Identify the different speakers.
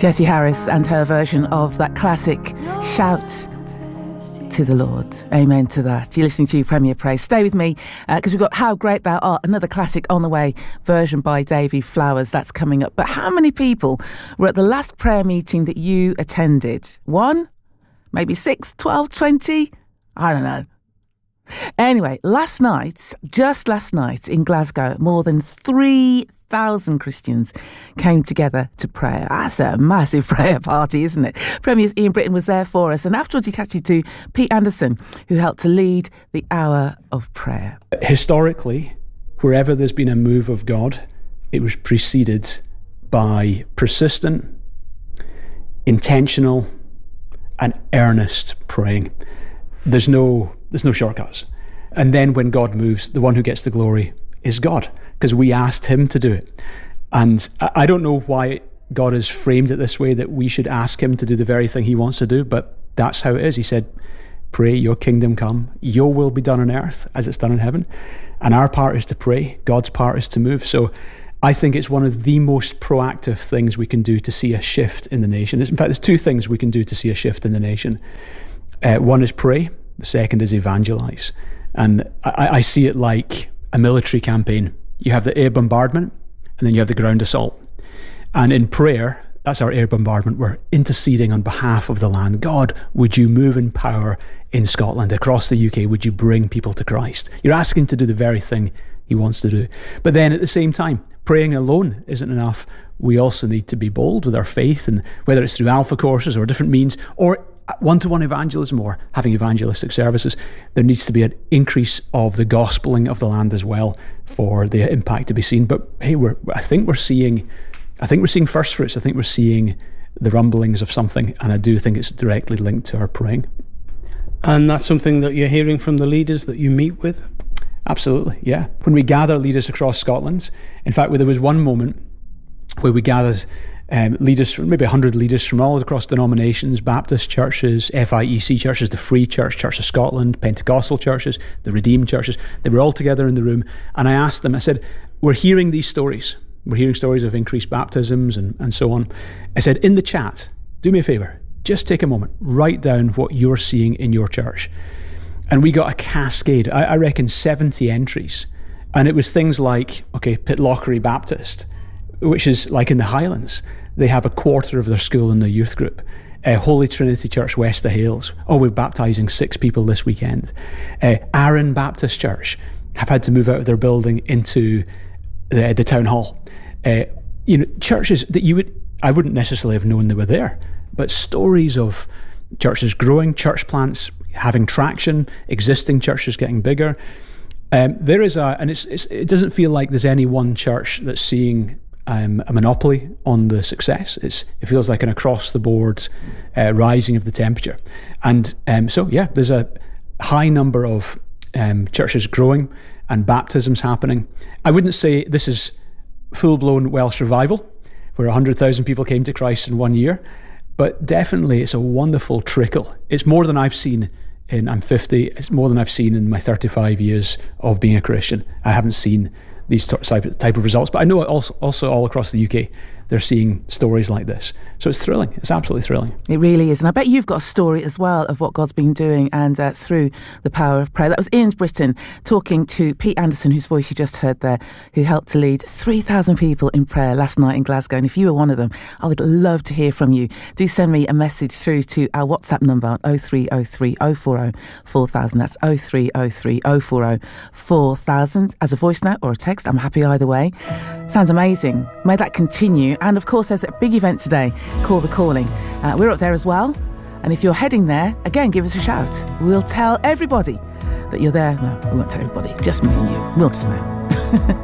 Speaker 1: Jessie Harris and her version of that classic Shout to the Lord. Amen to that. You're listening to Premier Praise. Stay with me because we've got How Great Thou Art, another classic on the way, version by Davy Flowers. That's coming up. But how many people were at the last prayer meeting that you attended? 1? Maybe 6, 12, 20? I don't know. Anyway, just last night in Glasgow, more than 3,000 Christians came together to pray. That's a massive prayer party, isn't it? Premier Ian Britton was there for us, and afterwards he chatted to Pete Anderson, who helped to lead the hour of prayer.
Speaker 2: Historically, wherever there's been a move of God, it was preceded by persistent, intentional, and earnest praying. There's no shortcuts. And then when God moves, the one who gets the glory is God, because we asked him to do it. And I don't know why God has framed it this way, that we should ask him to do the very thing he wants to do, but that's how it is. He said, pray, your kingdom come, your will be done on earth as it's done in heaven. And our part is to pray, God's part is to move. So I think it's one of the most proactive things we can do to see a shift in the nation. In fact, there's 2 things we can do to see a shift in the nation. One is pray, the second is evangelize. And I see it like a military campaign. You have the air bombardment, and then you have the ground assault. And in prayer, that's our air bombardment. We're interceding on behalf of the land. God, would you move in power in Scotland, across the UK? Would you bring people to Christ? You're asking to do the very thing he wants to do. But then at the same time, praying alone isn't enough. We also need to be bold with our faith, and whether it's through alpha courses or different means, or one-to-one evangelism, or having evangelistic services, there needs to be an increase of the gospeling of the land as well for the impact to be seen. But hey, I think we're seeing first fruits. I think we're seeing the rumblings of something, and I do think it's directly linked to our praying.
Speaker 3: And that's something that you're hearing from the leaders that you meet with?
Speaker 2: Absolutely, yeah. When we gather leaders across Scotland, in fact, there was one moment where we gathered leaders, maybe 100 leaders from all across denominations, Baptist churches, FIEC churches, the Free Church, Church of Scotland, Pentecostal churches, the Redeemed churches. They were all together in the room, and I asked them, I said, we're hearing these stories. We're hearing stories of increased baptisms and so on. I said, in the chat, do me a favour, just take a moment, write down what you're seeing in your church. And we got a cascade, I reckon 70 entries. And it was things like, Pitlochry Baptist, which is like in the Highlands. They have a quarter of their school in the youth group. Holy Trinity Church, West of Hales. We're baptising 6 people this weekend. Arran Baptist Church have had to move out of their building into the town hall. Churches that I wouldn't necessarily have known they were there, but stories of churches growing, church plants having traction, existing churches getting bigger. There is it doesn't feel like there's any one church that's seeing a monopoly on the success. It feels like an across-the-board rising of the temperature. And there's a high number of churches growing and baptisms happening. I wouldn't say this is full-blown Welsh revival, where 100,000 people came to Christ in 1 year, but definitely it's a wonderful trickle. It's more than I've seen I'm 50, it's more than I've seen in my 35 years of being a Christian. I haven't seen these type of results, but I know also all across the UK they're seeing stories like this. So it's thrilling. It's absolutely thrilling.
Speaker 1: It really is. And I bet you've got a story as well of what God's been doing and through the power of prayer. That was Ian Britton talking to Pete Anderson, whose voice you just heard there, who helped to lead 3,000 people in prayer last night in Glasgow. And if you were one of them, I would love to hear from you. Do send me a message through to our WhatsApp number, 0303 040 4000. That's 0303 040 4000 as a voice note or a text. I'm happy either way. Sounds amazing. May that continue. And of course, there's a big event today called The Calling. We're up there as well. And if you're heading there, again, give us a shout. We'll tell everybody that you're there. No, we won't tell everybody. Just me and you. We'll just know.